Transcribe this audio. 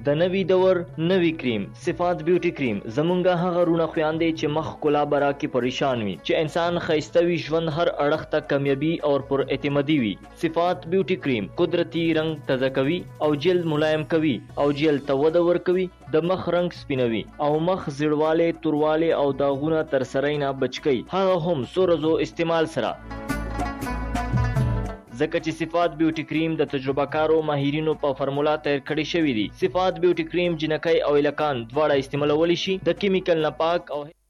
د نوي دور نوي کریم صفات بیوټي کریم زمونږه هغه رونه خویاندې چې مخ کلا برا کې پریشان وي چې انسان خیسته وي ژوند هر اړخ ته کامیابی او پر اعتمادي وي. صفات بیوټي کریم قدرتی رنگ تازه کوي او جلد ملایم کوي او جلد ته وده ورکوي، د مخ رنگ سپینوي او مخ زیړواله تورواله او داغونه تر سره نه بچکی، هغه هم سورزو استعمال سره. ځکه چې صفات بیوټي کریم د تجربه کارو ماهرینو په فرمولا تیار کړی شوی دی. صفات بیوټي کریم جنکۍ او الکان دواړه استعمالولی شي، د کیمیکل نه پاک او